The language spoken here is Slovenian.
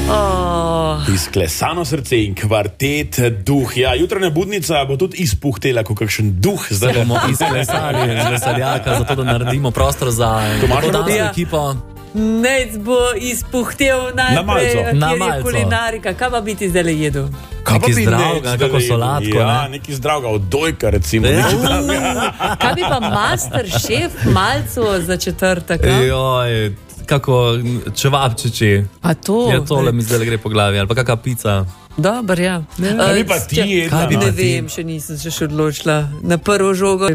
Izklesano srce in kvartet duh. Ja, jutranja budnica bo tudi izpuhtela kot kakšen duh. Zdaj bomo izklesali z veseljaka, zato da naredimo prostor za ekipo. Nec bo izpuhtel najprej, kjer je kulinarika. Kaj pa biti zdaj le jedu? Kaj zdravega, kako solatko. Ja, neki zdravega odojka, recimo. Kaj bi pa master šef malcu za četrtek? Joj, kako čevapčiči. A to? Ja, tole mi zdaj gre po glavi, ali pa kakva pica. Dobar, ja. Kaj bi pa ti jedla? Ne vem, še nisem se še odločila. Na prvo žogo